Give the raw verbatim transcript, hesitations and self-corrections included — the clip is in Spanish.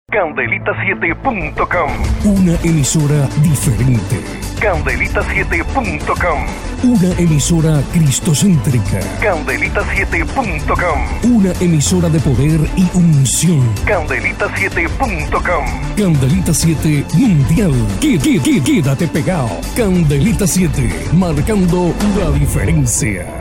Candelita siete punto com. Una emisora diferente. Candelita siete punto com. Una emisora cristocéntrica. Candelita siete punto com. Una emisora de poder y unción. Candelita siete punto com. Candelita siete Mundial. Qué, qué, qué, quédate pegado. Candelita siete, marcando la diferencia.